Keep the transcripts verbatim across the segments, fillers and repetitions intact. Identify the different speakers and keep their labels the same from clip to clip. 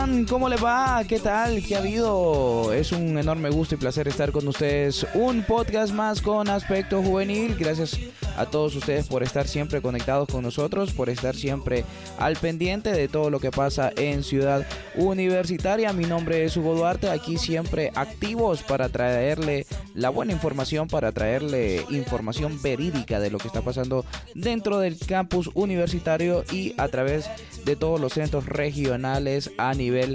Speaker 1: están? ¿Cómo les va? ¿Qué tal? ¿Qué ha habido? Es un enorme gusto y placer estar con ustedes. Un podcast más con Aspecto Juvenil. Gracias a todos ustedes por estar siempre conectados con nosotros, por estar siempre al pendiente de todo lo que pasa en Ciudad Universitaria. Mi nombre es Hugo Duarte, aquí siempre activos para traerle la buena información, para traerle información verídica de lo que está pasando dentro del campus universitario y a través de todos los centros regionales a nivel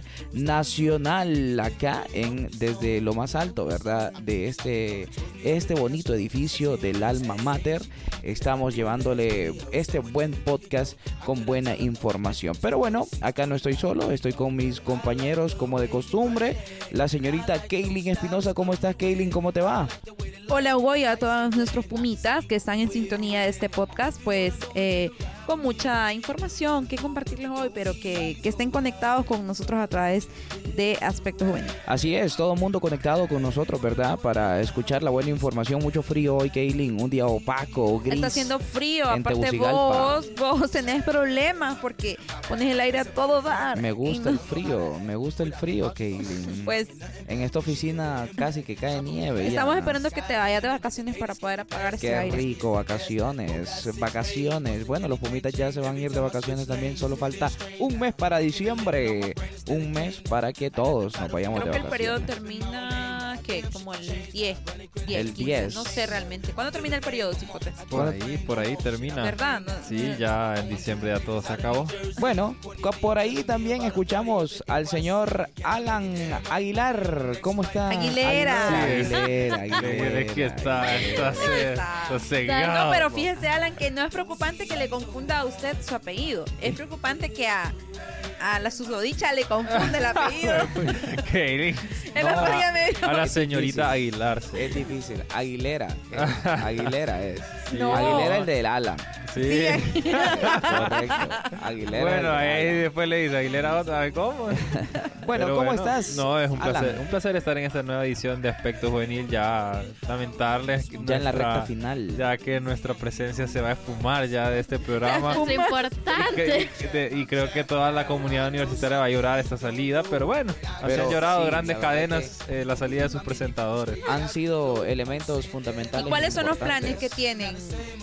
Speaker 1: nacional, acá en desde lo más alto, ¿verdad? De este, este bonito edificio del Alma Mater. Estamos llevándole este buen podcast con buena información. Pero bueno, acá no estoy solo, estoy con mis compañeros como de costumbre. La señorita Kaylin Espinosa, ¿cómo estás, Kaylin? ¿Cómo te va?
Speaker 2: Hola, Hugo, y a todos nuestros pumitas que están en sintonía de este podcast, pues eh, con mucha información que compartirles hoy, pero que, que estén conectados con nosotros a través de Aspecto Juvenil.
Speaker 1: Así es, todo el mundo conectado con nosotros, ¿verdad? Para escuchar la buena información. Mucho frío hoy, Kaylin, un día opaco, gris.
Speaker 2: Está haciendo frío, aparte vos, vos tenés problemas porque pones el aire a todo dar.
Speaker 1: Me gusta no... el frío, me gusta el frío, Kaylin.
Speaker 2: Pues
Speaker 1: en esta oficina casi que cae nieve.
Speaker 2: Estamos
Speaker 1: ya.
Speaker 2: esperando que te vayas de vacaciones para poder apagar ese aire.
Speaker 1: Qué rico, vacaciones, vacaciones. Bueno, los pumitas ya se van a ir de vacaciones también. Solo falta un mes para diciembre. Un mes para que todos nos vayamos
Speaker 2: Creo
Speaker 1: de
Speaker 2: que
Speaker 1: vacaciones.
Speaker 2: el periodo termina, ¿qué? Como el diez. diez
Speaker 1: El diez.
Speaker 2: No sé realmente. ¿Cuándo termina el periodo, Cipote?
Speaker 3: Por ahí, por ahí termina.
Speaker 2: ¿Verdad? No,
Speaker 3: sí,
Speaker 2: no.
Speaker 3: Ya en diciembre ya todo se acabó.
Speaker 1: Bueno, por ahí también escuchamos al señor Alan Aguilar. ¿Cómo está?
Speaker 2: Aguilera.
Speaker 1: Sí, Aguilera, Aguilera.
Speaker 3: Es que está, está, está, está cegado.
Speaker 2: No, pero fíjese, Alan, que no es preocupante que le confunda a usted su apellido. Es preocupante que a, a la susodicha le confunda el apellido.
Speaker 3: Kaylin.
Speaker 2: El otro día me dijo.
Speaker 3: A la señorita Aguilar. Sí.
Speaker 1: Es difícil. Aguilera. Es. Aguilera es.
Speaker 3: Sí.
Speaker 2: No.
Speaker 1: Aguilera el del Alan.
Speaker 3: Sí.
Speaker 2: Sí.
Speaker 1: Correcto. Aguilera.
Speaker 3: Bueno,
Speaker 1: el
Speaker 3: ahí
Speaker 1: del
Speaker 3: después le dice Aguilera otra vez, ¿cómo?
Speaker 1: Bueno,
Speaker 3: Pero
Speaker 1: ¿cómo
Speaker 3: bueno,
Speaker 1: estás?
Speaker 3: No, es un placer,
Speaker 1: Alan?
Speaker 3: un placer estar en esta nueva edición de Aspecto Juvenil. Ya lamentarles
Speaker 1: Ya
Speaker 3: nuestra,
Speaker 1: en la recta final.
Speaker 3: Ya que nuestra presencia se va a esfumar ya de este programa.
Speaker 4: Es importante.
Speaker 3: Y, que, y, y creo que toda la comunidad universitaria va a llorar esta salida, pero bueno, así
Speaker 1: Pero
Speaker 3: han llorado
Speaker 1: sí,
Speaker 3: grandes
Speaker 1: la verdad
Speaker 3: cadenas que... eh, la salida de sus presentadores.
Speaker 1: Han sido elementos fundamentales.
Speaker 2: ¿Y cuáles son los planes
Speaker 1: importantes.
Speaker 2: que tienen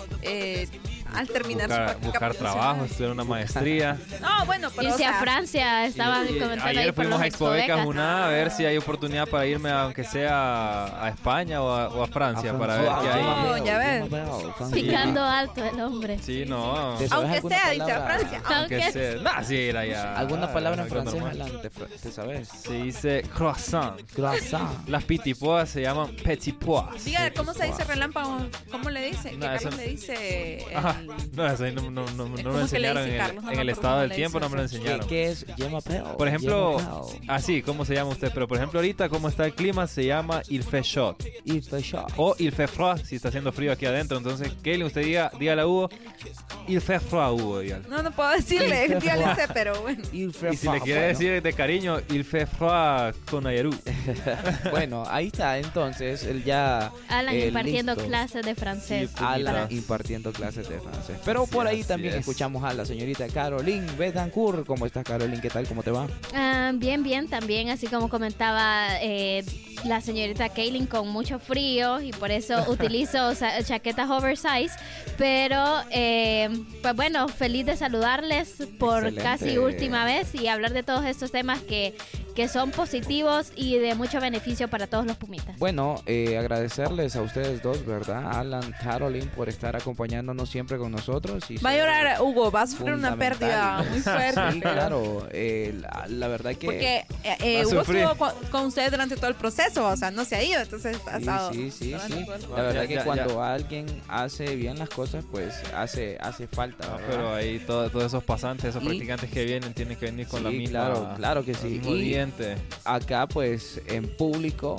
Speaker 2: eh, al terminar
Speaker 3: buscar,
Speaker 2: su práctica
Speaker 3: buscar trabajo, estudiar una maestría.
Speaker 2: No, bueno, pero
Speaker 4: Irse
Speaker 2: o sea,
Speaker 4: a Francia, estaban
Speaker 3: Y- y
Speaker 4: comentando ahí
Speaker 3: ayer
Speaker 4: por
Speaker 3: fuimos
Speaker 4: los
Speaker 3: a Expobecas
Speaker 4: Expobecas.
Speaker 3: una a ver si hay oportunidad para irme, aunque sea a España o a, o a Francia,
Speaker 1: A
Speaker 3: para
Speaker 1: Francia.
Speaker 3: ver qué hay.
Speaker 2: Ah, ya ves.
Speaker 4: Picando alto el hombre.
Speaker 3: Sí, no.
Speaker 1: ¿Te sabes
Speaker 2: aunque
Speaker 1: alguna
Speaker 2: sea, dice a
Speaker 1: palabra?
Speaker 2: Francia.
Speaker 3: Aunque
Speaker 4: Aunque-
Speaker 3: sea. Nah, sí, era ya.
Speaker 1: ¿Alguna palabra en
Speaker 3: algo
Speaker 1: francés,
Speaker 3: normal.
Speaker 1: Alan? ¿Te, fr- te sabes?
Speaker 3: Se dice croissant.
Speaker 1: Croissant.
Speaker 3: Las pitipoas se llaman petit pois.
Speaker 2: Diga, ¿cómo se dice relámpago? ¿Cómo le dice?
Speaker 3: No,
Speaker 2: ¿Qué
Speaker 3: eso-
Speaker 2: Carlos le dice? el-
Speaker 3: Ajá, no, eso ahí no, no, no, no me
Speaker 2: ¿Cómo
Speaker 3: lo
Speaker 2: que le
Speaker 3: enseñaron
Speaker 2: dice
Speaker 3: en el,
Speaker 2: Carlos? No
Speaker 3: en
Speaker 2: me
Speaker 3: el
Speaker 2: acuerdo
Speaker 3: estado
Speaker 2: cómo
Speaker 3: del
Speaker 2: le
Speaker 3: tiempo,
Speaker 2: dice
Speaker 3: no me lo
Speaker 2: eso.
Speaker 1: ¿Qué,
Speaker 3: enseñaron.
Speaker 1: qué es Yema Pell?
Speaker 3: Por ejemplo,
Speaker 1: Yema Pell.
Speaker 3: así, ¿cómo se llama usted? Pero por ejemplo ahorita, ¿cómo está el clima? Se llama il fait chaud.
Speaker 1: Il fait chaud.
Speaker 3: O il fait froid, si está haciendo frío aquí adentro. Entonces, Kaylin, usted diga, dígale a Hugo, il fait froid, Hugo, dígale.
Speaker 2: No, no puedo decirle,
Speaker 1: Il fait
Speaker 2: dígale
Speaker 1: froid.
Speaker 2: usted, pero bueno.
Speaker 1: Il fait
Speaker 3: Y si le
Speaker 1: froid,
Speaker 3: quiere
Speaker 1: bueno.
Speaker 3: decir de cariño, il fait froid con Ayaru.
Speaker 1: Bueno, ahí está, entonces, él ya...
Speaker 4: Alan
Speaker 1: eh,
Speaker 4: impartiendo
Speaker 1: listo.
Speaker 4: clases de francés.
Speaker 3: Sí,
Speaker 1: Alan
Speaker 3: Para-
Speaker 1: impartiendo clases de francés. Pero
Speaker 3: Así
Speaker 1: por ahí
Speaker 3: es,
Speaker 1: también
Speaker 3: así es.
Speaker 1: escuchamos a la señorita Caroline Betancourt. ¿Cómo estás, Caroline? ¿Qué tal? ¿Cómo te va?
Speaker 4: Ah, bien, bien, también, así como comentaba eh, la señorita Kaylin, con mucho frío y por eso utilizo sa- chaquetas oversize. Pero, eh, pues bueno, feliz de saludarles por
Speaker 1: Excelente.
Speaker 4: casi última vez y hablar de todos estos temas que, que son positivos y de mucho beneficio para todos los pumitas.
Speaker 1: Bueno, eh, agradecerles a ustedes dos, ¿verdad? Alan, Caroline, por estar acompañándonos siempre con nosotros. Y
Speaker 2: Va a
Speaker 1: ser
Speaker 2: llorar, Hugo, va a sufrir una
Speaker 1: fundamental.
Speaker 2: pérdida muy fuerte.
Speaker 1: Sí, claro. eh, la, la verdad que...
Speaker 2: Porque eh, eh,
Speaker 3: Va a
Speaker 2: Hugo
Speaker 3: sufrir.
Speaker 2: estuvo con, con usted durante todo el proceso, o sea, no se ha ido, entonces ha
Speaker 1: Sí,
Speaker 2: estado
Speaker 1: sí, sí,
Speaker 2: durante
Speaker 1: sí.
Speaker 2: todo el-
Speaker 1: La verdad
Speaker 3: Ya,
Speaker 1: que
Speaker 3: ya,
Speaker 1: cuando
Speaker 3: ya.
Speaker 1: alguien hace bien las cosas, pues hace hace falta,
Speaker 3: No,
Speaker 1: ¿verdad?
Speaker 3: pero ahí todo- todos esos pasantes, esos
Speaker 1: Y-
Speaker 3: practicantes que vienen, tienen que venir con
Speaker 1: Sí,
Speaker 3: la misma.
Speaker 1: claro, claro que
Speaker 3: con el
Speaker 1: sí.
Speaker 3: mismo
Speaker 1: Y-
Speaker 3: diente.
Speaker 1: Acá, pues, en público,